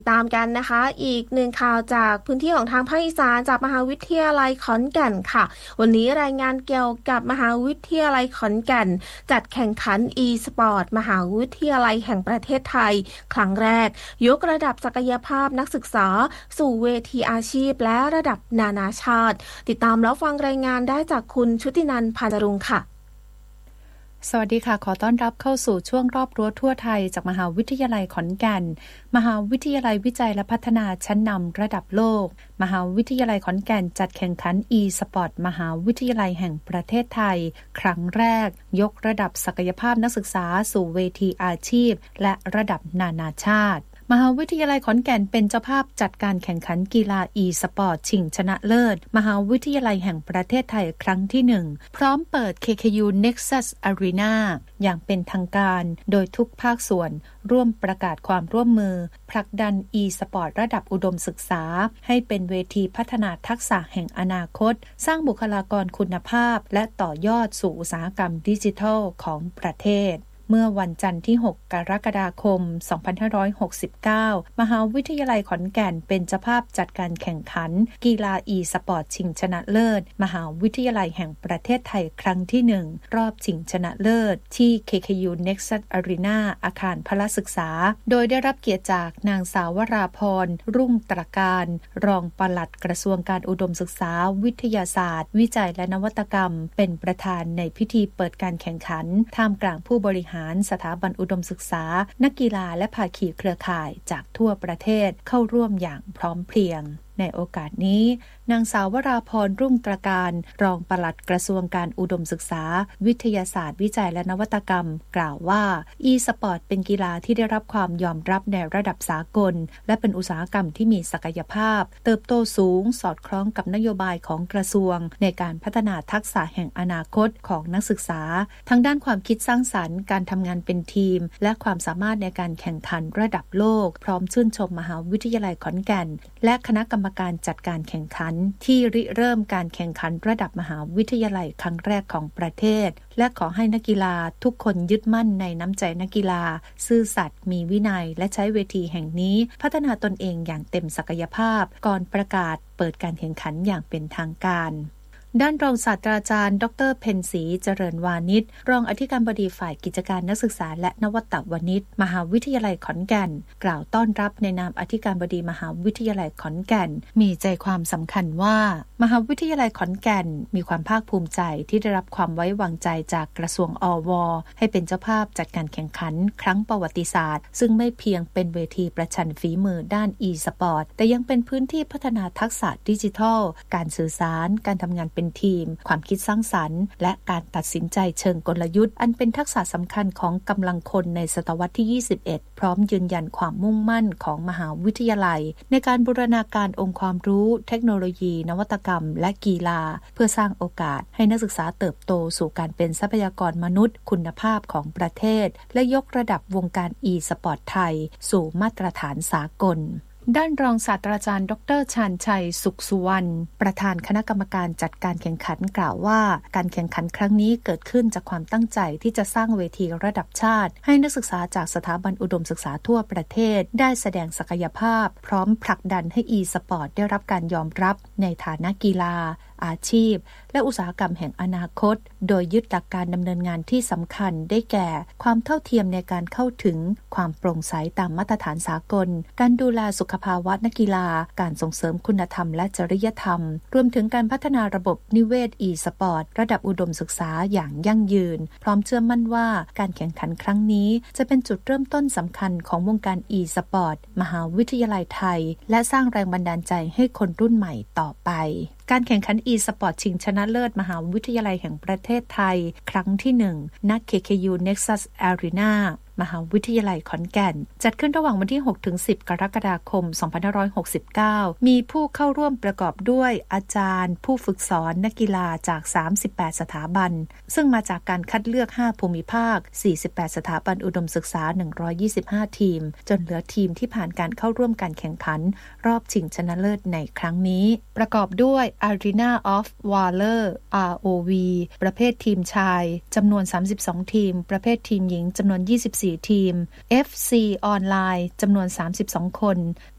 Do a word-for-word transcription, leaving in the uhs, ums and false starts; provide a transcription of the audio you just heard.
ตามกันนะคะอีกหนึ่งข่าวจากพื้นที่ของทางภาคอีสานจากมหาวิทยาลัยขอนแก่นค่ะวันนี้รายงานเกี่ยวกับมหาวิทยาลัยขอนแก่นจัดแข่งขัน e-sport มหาวิทยาลัยแห่งประเทศไทยครั้งแรกยกระดับศักยภาพนักศึกษาสู่เวทีอาชีพและระดับนานาชาติติดตามแล้วฟังรายงานได้จากคุณชุตินันท์ พาญรุงค่ะสวัสดีค่ะขอต้อนรับเข้าสู่ช่วงรอบรั้วทั่วไทยจากมหาวิทยาลัยขอนแก่นมหาวิทยาลัยวิจัยและพัฒนาชั้นนำระดับโลกมหาวิทยาลัยขอนแก่นจัดแข่งขัน e-sport มหาวิทยาลัยแห่งประเทศไทยครั้งแรกยกระดับศักยภาพนักศึกษาสู่เวทีอาชีพและระดับนานาชาติมหาวิทยาลัยขอนแก่นเป็นเจ้าภาพจัดการแข่งขันกีฬา e-sport ชิงชนะเลิศมหาวิทยาลัยแห่งประเทศไทยครั้งที่หนึ่งพร้อมเปิด เค เค ยู Nexus Arena อย่างเป็นทางการโดยทุกภาคส่วนร่วมประกาศความร่วมมือผลักดัน e-sport ระดับอุดมศึกษาให้เป็นเวทีพัฒนาทักษะแห่งอนาคตสร้างบุคลากรคุณภาพและต่อยอดสู่อุตสาหกรรมดิจิทัลของประเทศเมื่อวันจันทร์ที่หกกรกฎาคมสองพันห้าร้อยหกสิบเก้ามหาวิทยาลัยขอนแก่นเป็นเจ้าภาพจัดการแข่งขันกีฬา e-sport ชิงชนะเลิศมหาวิทยาลัยแห่งประเทศไทยครั้งที่หนึ่งรอบชิงชนะเลิศที่ เค เค ยู Nexus Arena อาคารพละศึกษาโดยได้รับเกียรติจากนางสาววราพรรุ่งตระการรองปลัดกระทรวงการอุดมศึกษาวิทยาศาสตร์วิจัยและนวัตกรรมเป็นประธานในพิธีเปิดการแข่งขันท่ามกลางผู้บริหารสถาบันอุดมศึกษานักกีฬาและภาคีเครือข่ายจากทั่วประเทศเข้าร่วมอย่างพร้อมเพรียงในโอกาสนี้นางสาววราพรรุ่งตระการรองปลัดกระทรวงการอุดมศึกษาวิทยาศาสตร์วิจัยและนวัตกรรมกล่าวว่า e-sport เป็นกีฬาที่ได้รับความยอมรับในระดับสากลและเป็นอุตสาหกรรมที่มีศักยภาพเติบโตสูงสอดคล้องกับนโยบายของกระทรวงในการพัฒนาทักษะแห่งอนาคตของนักศึกษาทั้งด้านความคิดสร้างสรรค์การทำงานเป็นทีมและความสามารถในการแข่งขันระดับโลกพร้อมชื่นชมมหาวิทยาลัยขอนแก่นและคณะกรรมการจัดการแข่งขันที่ริเริ่มการแข่งขันระดับมหาวิทยาลัยครั้งแรกของประเทศและขอให้นักกีฬาทุกคนยึดมั่นในน้ำใจนักกีฬาซื่อสัตย์มีวินัยและใช้เวทีแห่งนี้พัฒนาตนเองอย่างเต็มศักยภาพก่อนประกาศเปิดการแข่งขันอย่างเป็นทางการด้านรองศาสตราจารย์ดรเพ็ญศรีเจริญวานิชรองอธิการบดีฝ่ายกิจการนักศึกษาและนวัตวนิชมหาวิทยาลัยขอนแก่นกล่าวต้อนรับในนามอธิการบดีมหาวิทยาลัยขอนแก่นมีใจความสำคัญว่ามหาวิทยาลัยขอนแก่นมีความภาคภูมิใจที่ได้รับความไว้วางใจจากกระทรวงอวให้เป็นเจ้าภาพจัดการแข่งขันครั้งประวัติศาสตร์ซึ่งไม่เพียงเป็นเวทีประชันฝีมือด้าน e-sport แต่ยังเป็นพื้นที่พัฒนาทักษะดิจิทัลการสื่อสารการทำงานเป็นทีมความคิดสร้างสรรค์และการตัดสินใจเชิงกลยุทธ์อันเป็นทักษะสำคัญของกำลังคนในศตวรรษที่ยี่สิบเอ็ดพร้อมยืนยันความมุ่งมั่นของมหาวิทยาลัยในการบูรณาการองค์ความรู้เทคโนโลยีนวัตกรรมและกีฬาเพื่อสร้างโอกาสให้นักศึกษาเติบโตสู่การเป็นทรัพยากรมนุษย์คุณภาพของประเทศและยกระดับวงการ e-sport ไทยสู่มาตรฐานสากลด้านรองศาสตราจารย์ดรชาญชัยสุขสุวรรณประธานคณะกรรมการจัดการแข่งขันกล่าวว่าการแข่งขันครั้งนี้เกิดขึ้นจากความตั้งใจที่จะสร้างเวทีระดับชาติให้นักศึกษาจากสถาบันอุดมศึกษาทั่วประเทศได้แสดงศักยภาพพร้อมผลักดันให้ e-sport ได้รับการยอมรับในฐานะกีฬาอาชีพและอุตสาหกรรมแห่งอนาคตโดยยึดหลักการดำเนินงานที่สำคัญได้แก่ความเท่าเทียมในการเข้าถึงความโปร่งใสตามมาตรฐานสากลการดูแลสุขภาวะนักกีฬาการส่งเสริมคุณธรรมและจริยธรรมรวมถึงการพัฒนาระบบนิเวศ e-sport ระดับอุดมศึกษาอย่างยั่งยืนพร้อมเชื่อมั่นว่าการแข่งขันครั้งนี้จะเป็นจุดเริ่มต้นสำคัญของวงการ e-sport มหาวิทยาลัยไทยและสร้างแรงบันดาลใจให้คนรุ่นใหม่ต่อไปการแข่งขัน e-sport ชิงชนะเลิศมหาวิทยาลัยแห่งประเทศไทยครั้งที่หนึ่งณ เค เค ยู Nexus Arena มหาวิทยาลัยขอนแก่นจัดขึ้นระหว่างวันที่ หกถึงสิบ กรกฎาคม สองพันห้าร้อยหกสิบเก้ามีผู้เข้าร่วมประกอบด้วยอาจารย์ผู้ฝึกสอนนักกีฬาจากสามสิบแปดสถาบันซึ่งมาจากการคัดเลือกห้าภูมิภาคสี่สิบแปดสถาบันอุดมศึกษาหนึ่งร้อยยี่สิบห้าทีมจนเหลือทีมที่ผ่านการเข้าร่วมการแข่งขันรอบชิงชนะเลิศในครั้งนี้ประกอบด้วย Arena of Valor อาร์ โอ วี ประเภททีมชายจำนวนสามสิบสองทีมประเภททีมหญิงจำนวนยี่สิบสี่ทีม เอฟ ซี ออนไลน์จำนวนสามสิบสองคน